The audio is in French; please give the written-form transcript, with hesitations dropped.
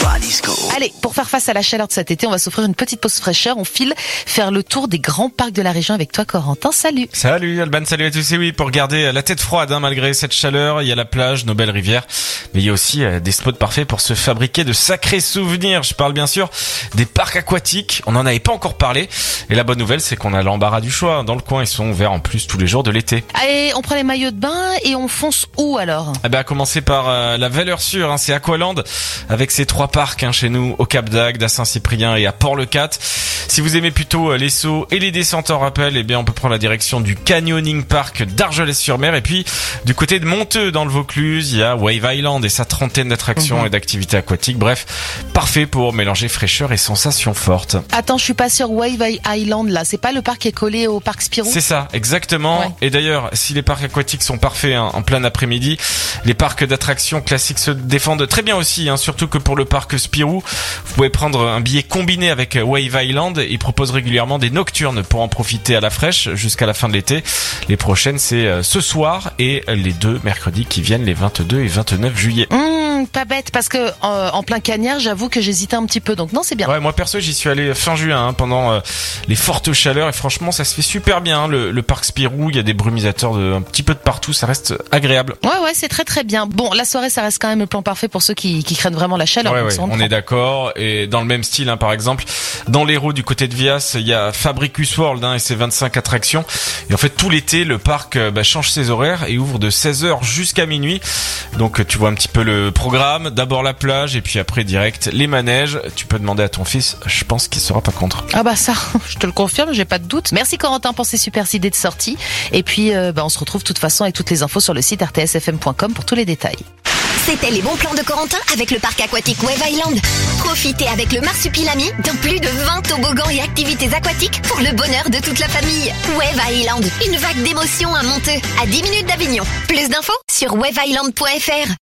Soir disco. Allez, pour faire face à la chaleur de cet été, on va s'offrir une petite pause fraîcheur. On file faire le tour des grands parcs de la région avec toi, Corentin. Salut. Salut Alban, salut à tous. Et oui, pour garder la tête froide, malgré cette chaleur, il y a la plage, nos belles rivières, mais il y a aussi des spots parfaits pour se fabriquer de sacrés souvenirs. Je parle bien sûr des parcs aquatiques. On n'en avait pas encore parlé. Et la bonne nouvelle, c'est qu'on a l'embarras du choix. Dans le coin, ils sont ouverts en plus tous les jours de l'été. Allez, on prend les maillots de bain et on fonce où alors ? À commencer par la valeur sûre, c'est Aqualand, avec ses 3 parcs chez nous, au Cap d'Agde, à Saint-Cyprien et à Port-le-Cat. Si vous aimez plutôt les sauts et les descentes en rappel, on peut prendre la direction du Canyoning Park d'Argelès-sur-Mer. Et puis, du côté de Monteux, dans le Vaucluse, il y a Wave Island et sa 30aine d'attractions et d'activités aquatiques. Bref, parfait pour mélanger fraîcheur et sensations fortes. Attends, je suis pas sur Wave Island là. C'est pas le parc qui est collé au parc Spirou ? C'est ça, exactement. Ouais. Et d'ailleurs, si les parcs aquatiques sont parfaits en plein après-midi, les parcs d'attractions classiques se défendent très bien aussi, surtout que pour le parc Spirou, vous pouvez prendre un billet combiné avec Wave Island. Ils proposent régulièrement des nocturnes pour en profiter à la fraîche jusqu'à la fin de l'été. Les prochaines, c'est ce soir et les 2 mercredis qui viennent, les 22 et 29 juillet. Pas bête, parce que en plein cagnard, j'avoue que j'hésitais un petit peu, donc non, c'est bien. Ouais, moi perso, j'y suis allé fin juin pendant les fortes chaleurs et franchement, ça se fait super bien. Le parc Spirou, il y a des brumisateurs un petit peu de partout, ça reste agréable. Ouais, c'est très très bien. Bon, la soirée, ça reste quand même le plan parfait pour ceux qui craignent vraiment la chaleur. Ouais, on est d'accord. Et dans le même style, par exemple, dans l'Hérault du côté de Vias, il y a Fabricus World et ses 25 attractions. Et en fait, tout l'été, le parc change ses horaires et ouvre de 16h jusqu'à minuit. Donc, tu vois un petit peu le programme. D'abord la plage et puis après direct les manèges. Tu peux demander à ton fils, je pense qu'il sera pas contre. Ah ça, je te le confirme, j'ai pas de doute. Merci Corentin pour ces super idées de sortie. Et puis, on se retrouve de toute façon avec toutes les infos sur le site rtsfm.com pour tous les détails. C'était les bons plans de Corentin avec le parc aquatique Wave Island. Profitez avec le Marsupilami de plus de 20 toboggans et activités aquatiques pour le bonheur de toute la famille. Wave Island, une vague d'émotions à Monteux, à 10 minutes d'Avignon. Plus d'infos sur waveisland.fr.